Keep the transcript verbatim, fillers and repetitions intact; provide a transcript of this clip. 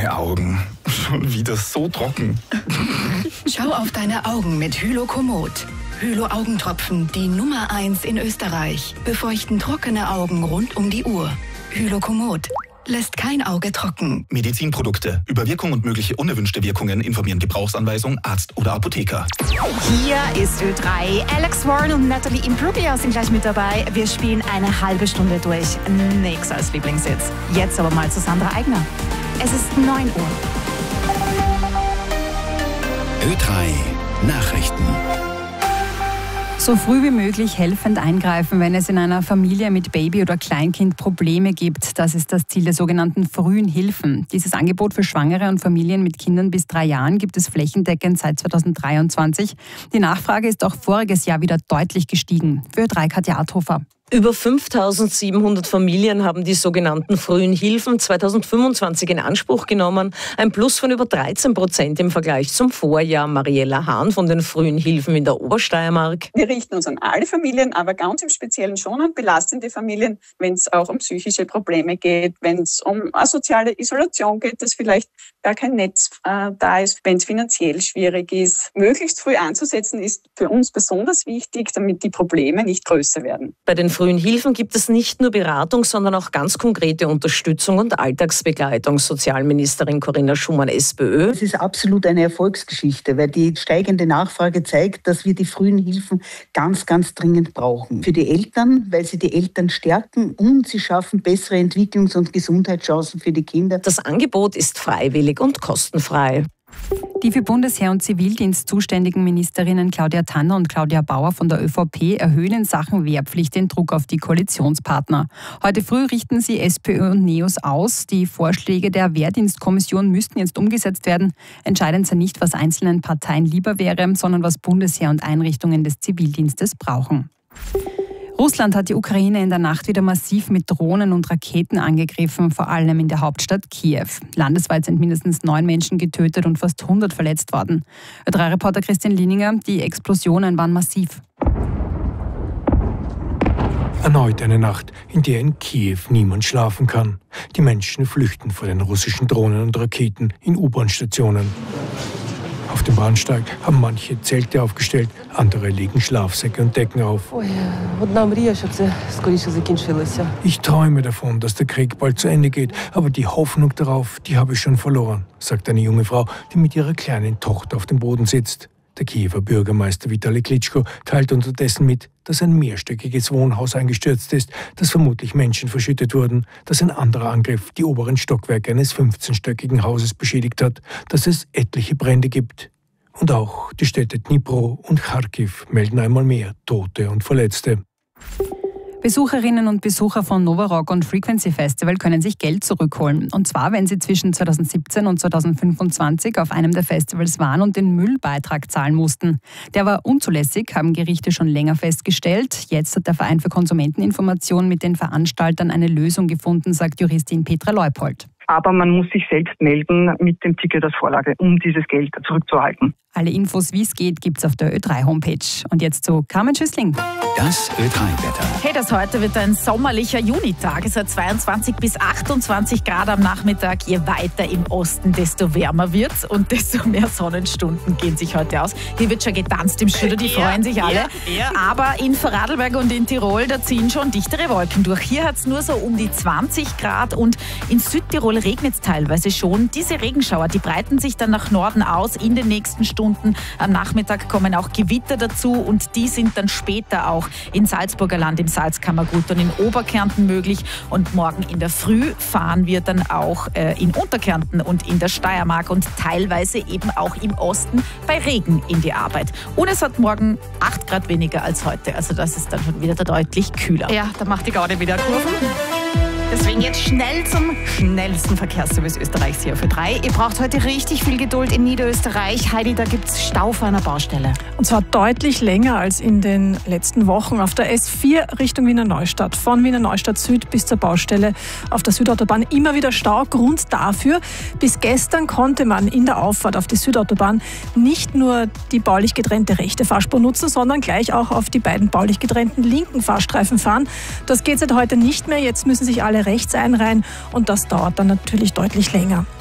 meine Augen. Schon wieder so trocken. Schau auf deine Augen mit Hylokomod. Hylo-Augentropfen, die Nummer eins in Österreich. Befeuchten trockene Augen rund um die Uhr. Hylokomod lässt kein Auge trocken. Medizinprodukte. Über Wirkung und mögliche unerwünschte Wirkungen informieren Gebrauchsanweisung, Arzt oder Apotheker. Hier ist Ö drei. Alex Warren und Natalie Imbruglia sind gleich mit dabei. Wir spielen eine halbe Stunde durch. Nix als Lieblingssitz. Jetzt aber mal zu Sandra Eigner. Es ist neun Uhr. Ö drei Nachrichten. So früh wie möglich helfend eingreifen, wenn es in einer Familie mit Baby oder Kleinkind Probleme gibt. Das ist das Ziel der sogenannten frühen Hilfen. Dieses Angebot für Schwangere und Familien mit Kindern bis drei Jahren gibt es flächendeckend seit zweitausenddreiundzwanzig. Die Nachfrage ist auch voriges Jahr wieder deutlich gestiegen. Für Ö drei Katja Arthofer. Über fünftausendsiebenhundert Familien haben die sogenannten frühen Hilfen zweitausendfünfundzwanzig in Anspruch genommen. Ein Plus von über dreizehn Prozent im Vergleich zum Vorjahr. Mariella Hahn von den frühen Hilfen in der Obersteiermark. Wir richten uns an alle Familien, aber ganz im Speziellen schon an belastende Familien, wenn es auch um psychische Probleme geht, wenn es um asoziale Isolation geht, dass vielleicht gar kein Netz äh, da ist, wenn es finanziell schwierig ist. Möglichst früh anzusetzen ist für uns besonders wichtig, damit die Probleme nicht größer werden. Bei den frühen Hilfen gibt es nicht nur Beratung, sondern auch ganz konkrete Unterstützung und Alltagsbegleitung. Sozialministerin Corinna Schumann, SPÖ. Es ist absolut eine Erfolgsgeschichte, weil die steigende Nachfrage zeigt, dass wir die frühen Hilfen ganz, ganz dringend brauchen. Für die Eltern, weil sie die Eltern stärken und sie schaffen bessere Entwicklungs- und Gesundheitschancen für die Kinder. Das Angebot ist freiwillig und kostenfrei. Die für Bundesheer und Zivildienst zuständigen Ministerinnen Claudia Tanner und Claudia Bauer von der ÖVP erhöhen in Sachen Wehrpflicht den Druck auf die Koalitionspartner. Heute früh richten sie SPÖ und NEOS aus. Die Vorschläge der Wehrdienstkommission müssten jetzt umgesetzt werden. Entscheidend sei nicht, was einzelnen Parteien lieber wäre, sondern was Bundesheer und Einrichtungen des Zivildienstes brauchen. Russland hat die Ukraine in der Nacht wieder massiv mit Drohnen und Raketen angegriffen, vor allem in der Hauptstadt Kiew. Landesweit sind mindestens neun Menschen getötet und fast hundert verletzt worden. Ö drei Reporter Christian Lininger, die Explosionen waren massiv. Erneut eine Nacht, in der in Kiew niemand schlafen kann. Die Menschen flüchten vor den russischen Drohnen und Raketen in U-Bahn-Stationen. Auf dem Bahnsteig haben manche Zelte aufgestellt, andere legen Schlafsäcke und Decken auf. Ich träume davon, dass der Krieg bald zu Ende geht, aber die Hoffnung darauf, die habe ich schon verloren, sagt eine junge Frau, die mit ihrer kleinen Tochter auf dem Boden sitzt. Der Kiewer Bürgermeister Vitali Klitschko teilt unterdessen mit, dass ein mehrstöckiges Wohnhaus eingestürzt ist, dass vermutlich Menschen verschüttet wurden, dass ein anderer Angriff die oberen Stockwerke eines fünfzehnstöckigen Hauses beschädigt hat, dass es etliche Brände gibt. Und auch die Städte Dnipro und Kharkiv melden einmal mehr Tote und Verletzte. Besucherinnen und Besucher von Nova Rock und Frequency Festival können sich Geld zurückholen. Und zwar, wenn sie zwischen zweitausendsiebzehn und zweitausendfünfundzwanzig auf einem der Festivals waren und den Müllbeitrag zahlen mussten. Der war unzulässig, haben Gerichte schon länger festgestellt. Jetzt hat der Verein für Konsumenteninformation mit den Veranstaltern eine Lösung gefunden, sagt Juristin Petra Leupold. Aber man muss sich selbst melden mit dem Ticket als Vorlage, um dieses Geld zurückzuerhalten. Alle Infos, wie es geht, gibt's auf der Ö drei Homepage. Und jetzt zu Carmen Schüssling. Das Ö drei Wetter. Hey, das heute wird ein sommerlicher Junitag. Es hat zweiundzwanzig bis achtundzwanzig Grad am Nachmittag. Je weiter im Osten, desto wärmer wird's und desto mehr Sonnenstunden gehen sich heute aus. Hier wird schon getanzt im Studio, die ja, freuen sich alle. Ja, ja. Aber in Vorarlberg und in Tirol, da ziehen schon dichtere Wolken durch. Hier hat's nur so um die zwanzig Grad und in Südtirol regnet es teilweise schon. Diese Regenschauer, die breiten sich dann nach Norden aus in den nächsten Stunden. Am Nachmittag kommen auch Gewitter dazu und die sind dann später auch in Salzburger Land, im Salzkammergut und in Oberkärnten möglich. Und morgen in der Früh fahren wir dann auch äh, in Unterkärnten und in der Steiermark und teilweise eben auch im Osten bei Regen in die Arbeit. Und es hat morgen acht Grad weniger als heute. Also das ist dann schon wieder deutlich kühler. Ja, da macht die Gaude wieder Kurven. Deswegen jetzt schnell zum schnellsten Verkehrsservice Österreichs hier für drei. Ihr braucht heute richtig viel Geduld in Niederösterreich. Heidi, da gibt es Stau vor einer Baustelle. Und zwar deutlich länger als in den letzten Wochen. Auf der S vier Richtung Wiener Neustadt. Von Wiener Neustadt Süd bis zur Baustelle auf der Südautobahn immer wieder Stau. Grund dafür, bis gestern konnte man in der Auffahrt auf die Südautobahn nicht nur die baulich getrennte rechte Fahrspur nutzen, sondern gleich auch auf die beiden baulich getrennten linken Fahrstreifen fahren. Das geht seit heute nicht mehr. Jetzt müssen sich alle rechts einreihen und das dauert dann natürlich deutlich länger.